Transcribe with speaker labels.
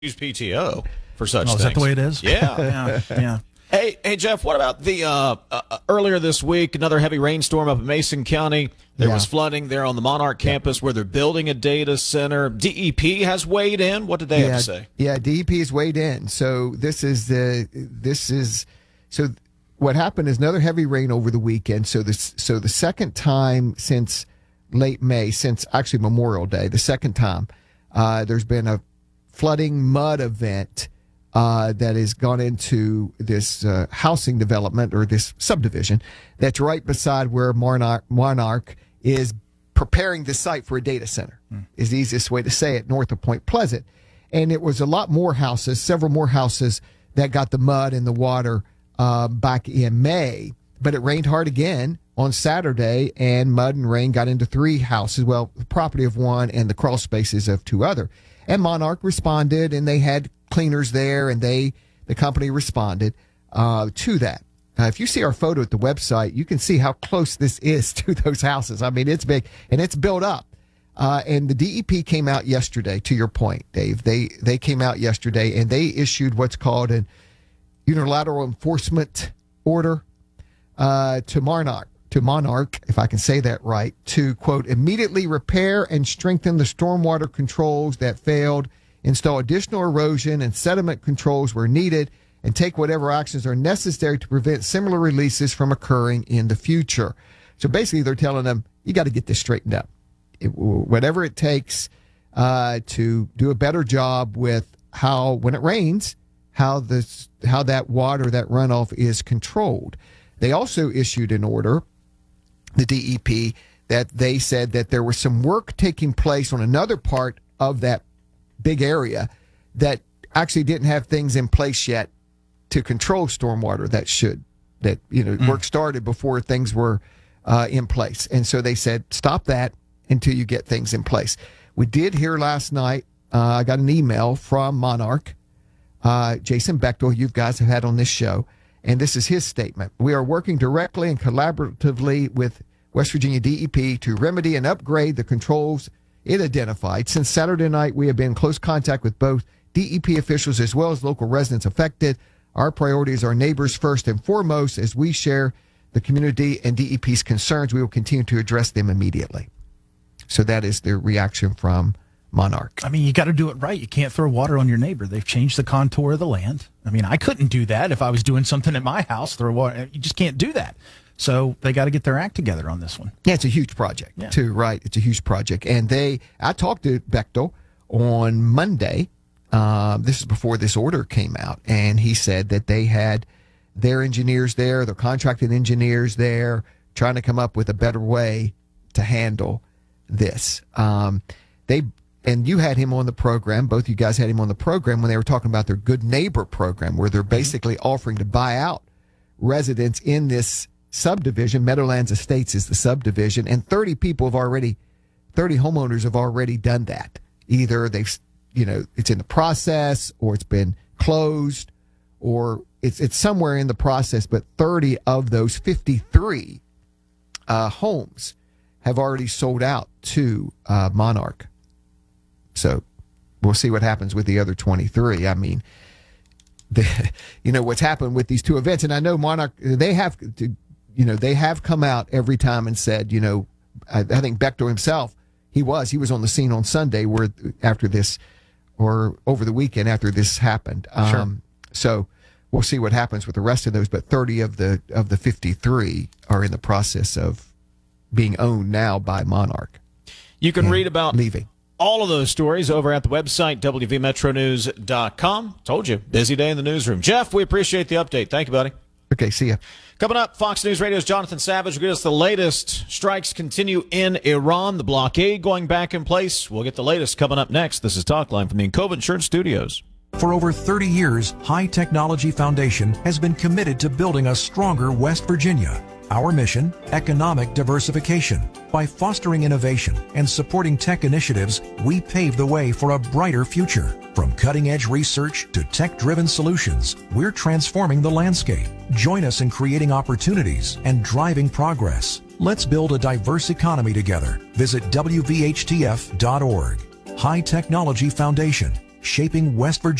Speaker 1: use PTO for such things.
Speaker 2: Is that the way it is?
Speaker 1: Yeah.
Speaker 2: Yeah.
Speaker 1: Hey, Jeff, what about the earlier this week, another heavy rainstorm up in Mason County? There was flooding there on the Monarch campus where they're building a data center. DEP has weighed in. What did they have to say?
Speaker 3: Yeah, DEP has weighed in. So so what happened is another heavy rain over the weekend. So the second time since late May, since actually Memorial Day, the second time, there's been a flooding mud event that has gone into this housing development or this subdivision that's right beside where Monarch is preparing the site for a data center, is the easiest way to say it, north of Point Pleasant. And it was a lot more houses, several more houses that got the mud and the water back in May. But it rained hard again on Saturday, and mud and rain got into 3 houses, well, the property of one and the crawl spaces of 2 other. And Monarch responded, and they had cleaners there, and the company responded to that. If you see our photo at the website, you can see how close this is to those houses. I mean, it's big, and it's built up. And the DEP came out yesterday, to your point, Dave. They came out yesterday, and they issued what's called an unilateral enforcement order to Monarch, if I can say that right, to, quote, immediately repair and strengthen the stormwater controls that failed, install additional erosion and sediment controls where needed, and take whatever actions are necessary to prevent similar releases from occurring in the future. So basically, they're telling them, you got to get this straightened up. Whatever it takes to do a better job with how, when it rains, how that water, that runoff is controlled. They also issued an order, the DEP, that they said that there was some work taking place on another part of that big area that actually didn't have things in place yet to control stormwater work started before things were in place. And so they said, stop that until you get things in place. We did hear last night, I got an email from Monarch, Jason Bechtel, you guys have had on this show, and this is his statement. We are working directly and collaboratively with West Virginia DEP to remedy and upgrade the controls it identified. Since Saturday night, we have been in close contact with both DEP officials as well as local residents affected. Our priorities are neighbors first and foremost. As we share the community and DEP's concerns, we will continue to address them immediately. So that is the reaction from Monarch.
Speaker 2: I mean, you got to do it right. You can't throw water on your neighbor. They've changed the contour of the land. I mean, I couldn't do that if I was doing something at my house. Throw water. You just can't do that. So they got to get their act together on this one.
Speaker 3: Yeah, it's a huge project too, right? It's a huge project. And I talked to Bechtel on Monday. This is before this order came out. And he said that they had their engineers there, their contracted engineers there, trying to come up with a better way to handle this. And you had him on the program. Both you guys had him on the program when they were talking about their Good Neighbor program, where they're basically offering to buy out residents in this subdivision. Meadowlands Estates is the subdivision, and 30 homeowners have already done that. Either they've, it's in the process, or it's been closed, or it's somewhere in the process. But 30 of those 53 homes have already sold out to Monarch. So we'll see what happens with the other 23. I mean, what's happened with these 2 events, and I know Monarch, they have come out every time and said, I think Bechtel himself, he was on the scene on Sunday after this, or over the weekend after this happened.
Speaker 2: Sure.
Speaker 3: So we'll see what happens with the rest of those. But 30 of the 53 are in the process of being owned now by Monarch.
Speaker 1: You can read about
Speaker 3: leaving
Speaker 1: all of those stories over at the website, wvmetronews.com. Told you, busy day in the newsroom. Jeff, we appreciate the update. Thank you, buddy.
Speaker 3: Okay, see ya.
Speaker 1: Coming up, Fox News Radio's Jonathan Savage will get us the latest. Strikes continue in Iran. The blockade going back in place. We'll get the latest coming up next. This is Talkline from the Encova Insurance Studios.
Speaker 4: For over 30 years, High Technology Foundation has been committed to building a stronger West Virginia. Our mission, economic diversification. By fostering innovation and supporting tech initiatives, we pave the way for a brighter future. From cutting-edge research to tech-driven solutions, we're transforming the landscape. Join us in creating opportunities and driving progress. Let's build a diverse economy together. Visit WVHTF.org. High Technology Foundation. shaping West Virginia.